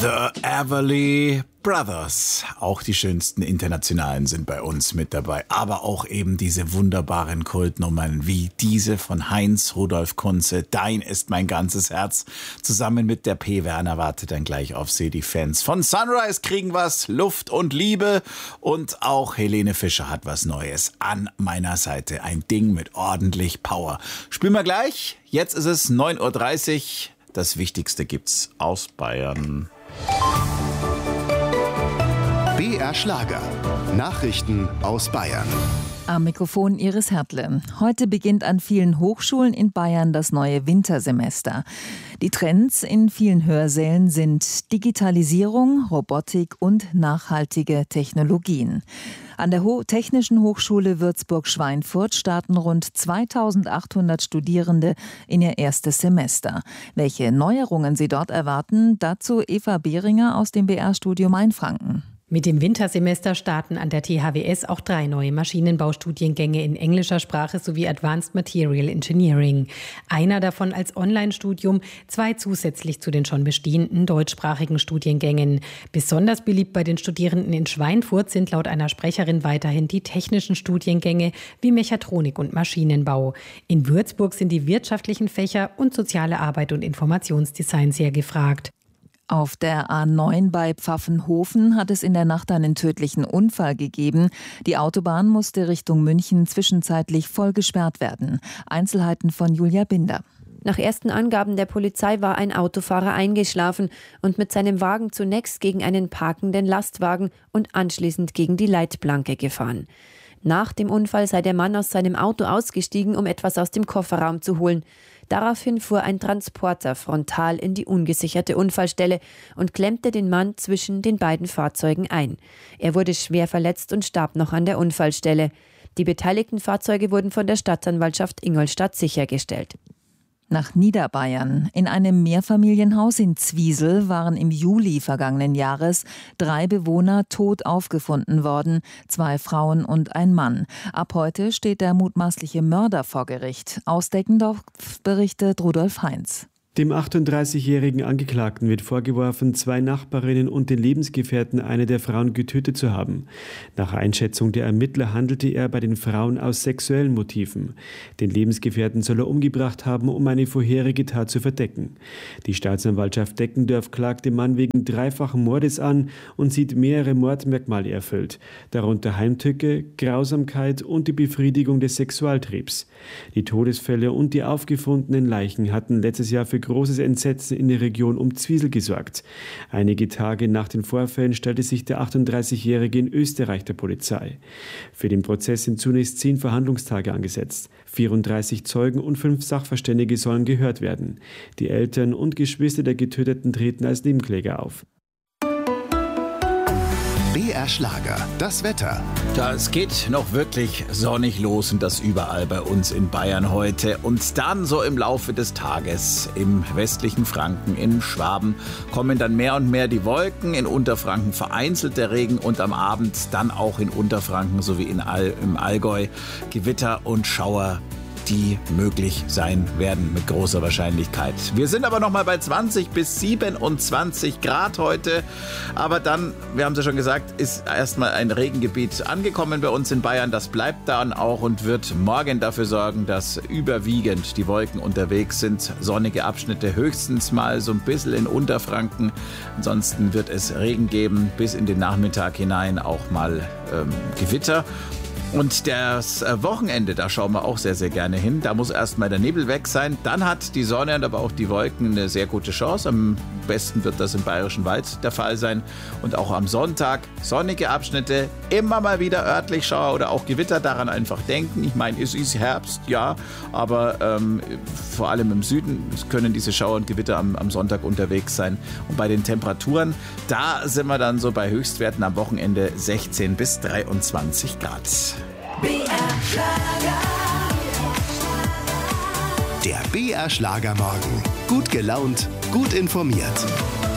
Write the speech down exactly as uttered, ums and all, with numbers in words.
The Everly Brothers. Auch die schönsten Internationalen sind bei uns mit dabei. Aber auch eben diese wunderbaren Kultnummern wie diese von Heinz Rudolf Kunze. Dein ist mein ganzes Herz. Zusammen mit der P. Werner wartet dann gleich auf sie. Die Fans von Sunrise kriegen was. Luft und Liebe. Und auch Helene Fischer hat was Neues an meiner Seite. Ein Ding mit ordentlich Power. Spielen wir gleich. Jetzt ist es neun Uhr dreißig. Das Wichtigste gibt's aus Bayern. B R Schlager. Nachrichten aus Bayern. Am Mikrofon Iris Hertle. Heute beginnt an vielen Hochschulen in Bayern das neue Wintersemester. Die Trends in vielen Hörsälen sind Digitalisierung, Robotik und nachhaltige Technologien. An der Ho- Technischen Hochschule Würzburg-Schweinfurt starten rund zweitausendachthundert Studierende in ihr erstes Semester. Welche Neuerungen sie dort erwarten, dazu Eva Behringer aus dem B R-Studio Mainfranken. Mit dem Wintersemester starten an der T H W S auch drei neue Maschinenbaustudiengänge in englischer Sprache sowie Advanced Material Engineering. Einer davon als Online-Studium, zwei zusätzlich zu den schon bestehenden deutschsprachigen Studiengängen. Besonders beliebt bei den Studierenden in Schweinfurt sind laut einer Sprecherin weiterhin die technischen Studiengänge wie Mechatronik und Maschinenbau. In Würzburg sind die wirtschaftlichen Fächer und soziale Arbeit und Informationsdesign sehr gefragt. Auf der A neun bei Pfaffenhofen hat es in der Nacht einen tödlichen Unfall gegeben. Die Autobahn musste Richtung München zwischenzeitlich voll gesperrt werden. Einzelheiten von Julia Binder. Nach ersten Angaben der Polizei war ein Autofahrer eingeschlafen und mit seinem Wagen zunächst gegen einen parkenden Lastwagen und anschließend gegen die Leitplanke gefahren. Nach dem Unfall sei der Mann aus seinem Auto ausgestiegen, um etwas aus dem Kofferraum zu holen. Daraufhin fuhr ein Transporter frontal in die ungesicherte Unfallstelle und klemmte den Mann zwischen den beiden Fahrzeugen ein. Er wurde schwer verletzt und starb noch an der Unfallstelle. Die beteiligten Fahrzeuge wurden von der Staatsanwaltschaft Ingolstadt sichergestellt. Nach Niederbayern. In einem Mehrfamilienhaus in Zwiesel waren im Juli vergangenen Jahres drei Bewohner tot aufgefunden worden, zwei Frauen und ein Mann. Ab heute steht der mutmaßliche Mörder vor Gericht. Aus Deckendorf berichtet Rudolf Heinz. Dem achtunddreißigjährigen Angeklagten wird vorgeworfen, zwei Nachbarinnen und den Lebensgefährten einer der Frauen getötet zu haben. Nach Einschätzung der Ermittler handelte er bei den Frauen aus sexuellen Motiven. Den Lebensgefährten soll er umgebracht haben, um eine vorherige Tat zu verdecken. Die Staatsanwaltschaft Deckendorf klagt den Mann wegen dreifachen Mordes an und sieht mehrere Mordmerkmale erfüllt, darunter Heimtücke, Grausamkeit und die Befriedigung des Sexualtriebs. Die Todesfälle und die aufgefundenen Leichen hatten letztes Jahr für großes Entsetzen in der Region um Zwiesel gesorgt. Einige Tage nach den Vorfällen stellte sich der achtunddreißigjährige in Österreich der Polizei. Für den Prozess sind zunächst zehn Verhandlungstage angesetzt. vierunddreißig Zeugen und fünf Sachverständige sollen gehört werden. Die Eltern und Geschwister der Getöteten treten als Nebenkläger auf. B R Schlager, das Wetter. Da es geht noch wirklich sonnig los und das überall bei uns in Bayern heute. Und dann so im Laufe des Tages im westlichen Franken, in Schwaben, kommen dann mehr und mehr die Wolken. In Unterfranken vereinzelt der Regen und am Abend dann auch in Unterfranken sowie in All, im Allgäu Gewitter und Schauer, die möglich sein werden mit großer Wahrscheinlichkeit. Wir sind aber noch mal bei zwanzig bis siebenundzwanzig Grad heute. Aber dann, wir haben es ja schon gesagt, ist erstmal ein Regengebiet angekommen bei uns in Bayern. Das bleibt dann auch und wird morgen dafür sorgen, dass überwiegend die Wolken unterwegs sind. Sonnige Abschnitte höchstens mal so ein bisschen in Unterfranken. Ansonsten wird es Regen geben, bis in den Nachmittag hinein auch mal ähm, Gewitter. Und das Wochenende, da schauen wir auch sehr, sehr gerne hin. Da muss erstmal der Nebel weg sein. Dann hat die Sonne und aber auch die Wolken eine sehr gute Chance. Am besten wird das im Bayerischen Wald der Fall sein. Und auch am Sonntag sonnige Abschnitte, immer mal wieder örtlich Schauer oder auch Gewitter. Daran einfach denken. Ich meine, es ist Herbst, ja, aber ähm, vor allem im Süden können diese Schauer und Gewitter am, am Sonntag unterwegs sein. Und bei den Temperaturen, da sind wir dann so bei Höchstwerten am Wochenende sechzehn bis dreiundzwanzig Grad. B R Schlager. Der B R Schlager Morgen. Gut gelaunt, gut informiert.